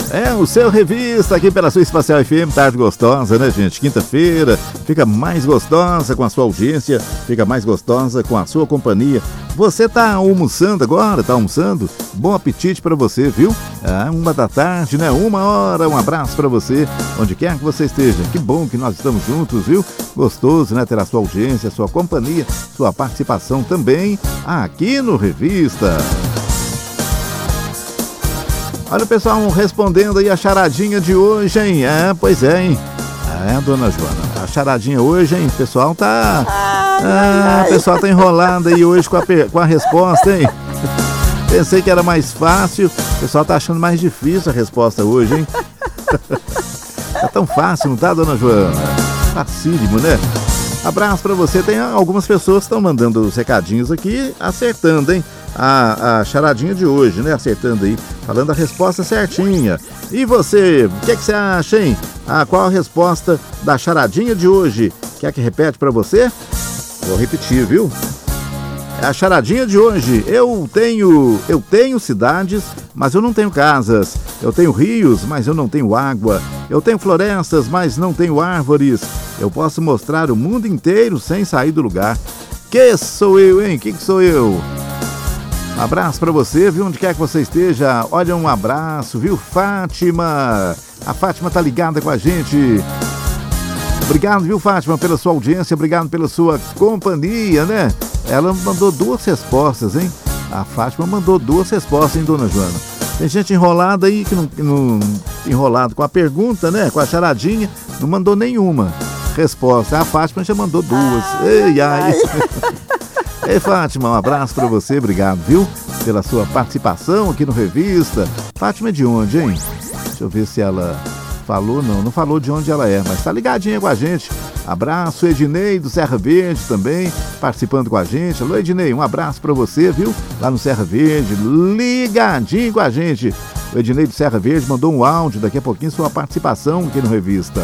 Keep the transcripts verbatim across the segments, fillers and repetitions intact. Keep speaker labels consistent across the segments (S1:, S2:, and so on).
S1: É o seu Revista aqui pela sua Espacial F M, tarde gostosa, né, gente? Quinta-feira, fica mais gostosa com a sua audiência, fica mais gostosa com a sua companhia. Você tá almoçando agora? Tá almoçando? Bom apetite pra você, viu? Ah, uma da tarde, né? Uma hora, um abraço pra você, onde quer que você esteja. Que bom que nós estamos juntos, viu? Gostoso, né? Ter a sua audiência, a sua companhia, sua participação também aqui no Revista. Olha o pessoal respondendo aí a charadinha de hoje, hein? É, pois é, hein? É, dona Joana, a charadinha hoje, hein? O pessoal tá... Ah, o pessoal tá enrolado aí hoje com a, com a resposta, hein? Pensei que era mais fácil, o pessoal tá achando mais difícil a resposta hoje, hein? Tá tão fácil, não tá, dona Joana? Facílimo, né? Abraço pra você. Tem algumas pessoas que estão mandando os recadinhos aqui, acertando, hein? A, a charadinha de hoje, né? Acertando aí, falando a resposta certinha. E você, o que é que você acha, hein? Ah, qual a resposta da charadinha de hoje? Quer que repete pra você? Vou repetir, viu? É a charadinha de hoje. Eu tenho, eu tenho cidades, mas eu não tenho casas. Eu tenho rios, mas eu não tenho água. Eu tenho florestas, mas não tenho árvores. Eu posso mostrar o mundo inteiro sem sair do lugar. Que sou eu, hein? Que que sou eu? Um abraço pra você, viu? Onde quer que você esteja. Olha, um abraço, viu? Fátima. A Fátima tá ligada com a gente. Obrigado, viu, Fátima, pela sua audiência. Obrigado pela sua companhia, né? Ela mandou duas respostas, hein? A Fátima mandou duas respostas, hein, dona Joana? Tem gente enrolada aí, que não, que não... enrolado com a pergunta, né? Com a charadinha, não mandou nenhuma resposta. A Fátima já mandou duas. Ei, ai. Ei, Fátima, um abraço pra você. Obrigado, viu? Pela sua participação aqui no Revista. Fátima é de onde, hein? Deixa eu ver se ela falou. Não, não falou de onde ela é, mas tá ligadinha com a gente. Abraço, Ednei do Serra Verde também, participando com a gente. Alô, Ednei, um abraço pra você, viu? Lá no Serra Verde, ligadinho com a gente. O Ednei do Serra Verde mandou um áudio, daqui a pouquinho sua participação aqui no Revista.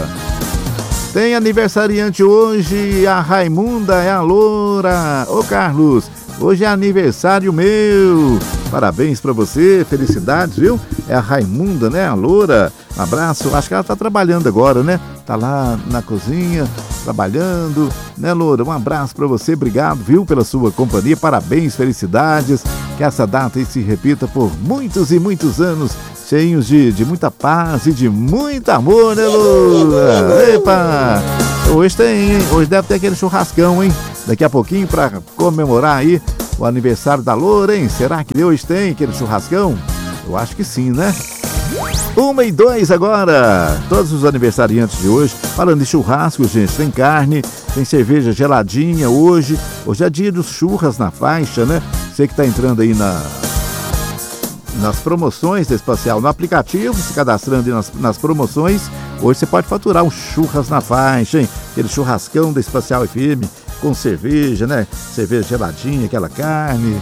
S1: Tem aniversariante hoje, a Raimunda é a loura. Ô, Carlos, hoje é aniversário meu. Parabéns pra você, felicidades, viu? É a Raimunda, né, a loura. Um abraço, acho que ela tá trabalhando agora, né? Tá lá na cozinha, trabalhando, né, loura? Um abraço pra você, obrigado, viu, pela sua companhia. Parabéns, felicidades. Que essa data aí se repita por muitos e muitos anos, cheios de, de muita paz e de muito amor, né, loura? Epa! Hoje tem, hein? Hoje deve ter aquele churrascão, hein? Daqui a pouquinho pra comemorar aí o aniversário da loura, hein? Será que hoje tem aquele churrascão? Eu acho que sim, né? Uma e dois agora, todos os aniversariantes de hoje. Falando de churrasco, gente, tem carne, tem cerveja geladinha hoje. Hoje é dia dos churras na faixa, né? Você que tá entrando aí na, nas promoções da Espacial, no aplicativo, se cadastrando aí nas, nas promoções. Hoje você pode faturar um churras na faixa, hein? Aquele churrascão da Espacial F M com cerveja, né? Cerveja geladinha, aquela carne.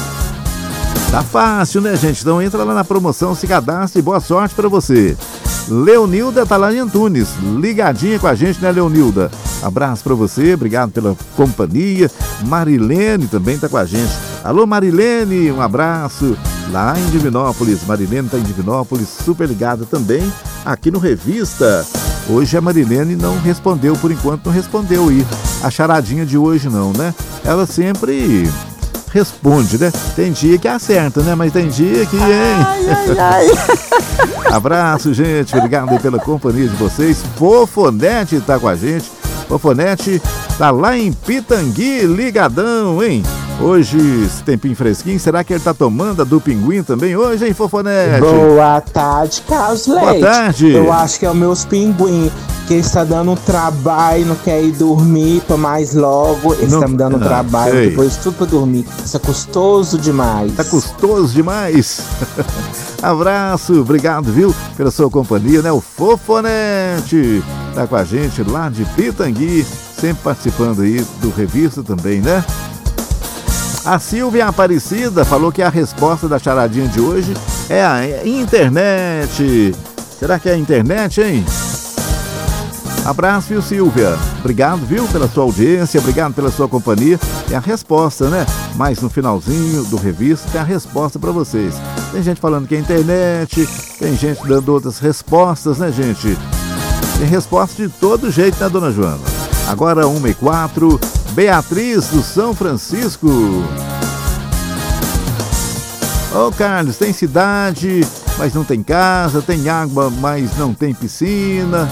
S1: Tá fácil, né, gente? Então entra lá na promoção, se cadastre e boa sorte pra você. Leonilda tá lá em Antunes, ligadinha com a gente, né, Leonilda? Abraço pra você, obrigado pela companhia. Marilene também tá com a gente. Alô, Marilene, um abraço. Lá em Divinópolis, Marilene tá em Divinópolis, super ligada também aqui no Revista. Hoje a Marilene não respondeu, por enquanto não respondeu aí a charadinha de hoje não, né? Ela sempre responde, né? Tem dia que acerta, né? Mas tem dia que, hein?
S2: Ai, ai, ai.
S1: Abraço, gente. Obrigado aí pela companhia de vocês. Fofonete tá com a gente. Fofonete tá lá em Pitangui, ligadão, hein? Hoje, esse tempinho fresquinho, será que ele tá tomando a do pinguim também hoje, hein, Fofonete?
S2: Boa tarde, Carlos Leite.
S1: Boa tarde.
S2: Eu acho que é o meus pinguim, que está dando um trabalho, não quer ir dormir pra mais logo. Ele
S1: Não-
S2: está me dando um
S1: Ah,
S2: trabalho,
S1: sei.
S2: depois tudo pra dormir. Isso é custoso demais.
S1: Tá custoso demais. Abraço, obrigado, viu, pela sua companhia, né? O Fofonete tá com a gente lá de Pitangui, sempre participando aí do Revista também, né? A Silvia Aparecida falou que a resposta da charadinha de hoje é a internet. Será que é a internet, hein? Abraço, viu, Silvia? Obrigado, viu, pela sua audiência, obrigado pela sua companhia. É a resposta, né? Mas no finalzinho do Revista tem a resposta para vocês. Tem gente falando que é internet, tem gente dando outras respostas, né, gente? Tem resposta de todo jeito, né, dona Joana? Agora uma e quatro, Beatriz do São Francisco. Ô Carlos, tem cidade, mas não tem casa, tem água, mas não tem piscina,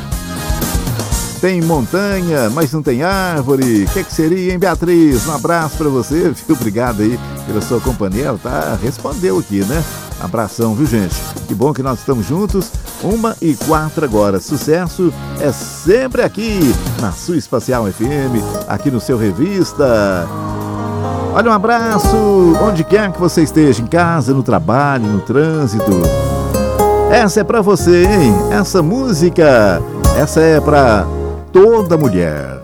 S1: tem montanha, mas não tem árvore. O que, que seria, hein, Beatriz? Um abraço pra você, viu? Obrigado aí pela sua companhia. Ela tá, respondeu aqui, né? Abração, viu, gente? Que bom que nós estamos juntos. Uma e quatro agora. Sucesso é sempre aqui na sua Espacial F M, aqui no seu Revista. Olha, um abraço onde quer que você esteja, em casa, no trabalho, no trânsito. Essa é pra você, hein? Essa música, essa é pra toda mulher.